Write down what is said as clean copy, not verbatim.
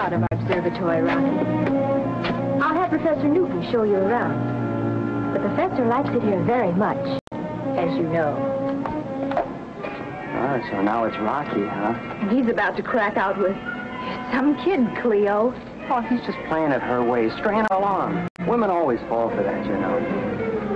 proud of our observatory, Rocky. I'll have Professor Newton show you around. The professor likes it here very much, as you know. Oh, so now it's Rocky, huh? And he's about to crack out with some kid, Cleo. Oh, he's just playing it her way, stringing her along. Women always fall for that, you know.